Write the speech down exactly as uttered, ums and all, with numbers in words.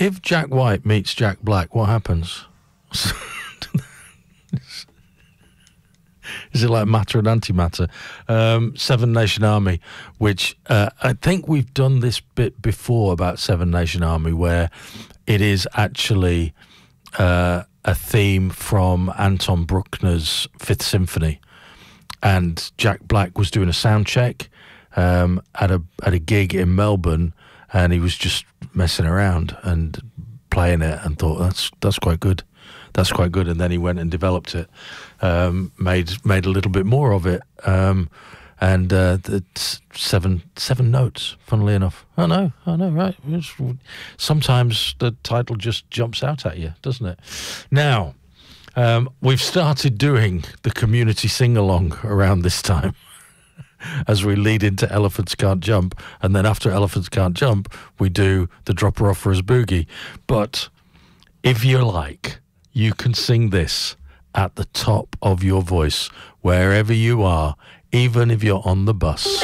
if Jack White meets Jack Black, what happens? Is it like matter and antimatter? Um, Seven Nation Army, which uh, I think we've done this bit before about Seven Nation Army, where it is actually uh, a theme from Anton Bruckner's Fifth Symphony, and Jack Black was doing a sound check um, at a at a gig in Melbourne, and he was just messing around and playing it, and thought that's that's quite good. That's quite good, and then he went and developed it, um, made made a little bit more of it, um, and uh, it's seven seven notes. Funnily enough, I know, I know, right? It's, sometimes the title just jumps out at you, doesn't it? Now, um, we've started doing the community sing along around this time, as we lead into Elephants Can't Jump, and then after Elephants Can't Jump, we do the Dropper Offerers Boogie. But if you like, you can sing this at the top of your voice, wherever you are, even if you're on the bus.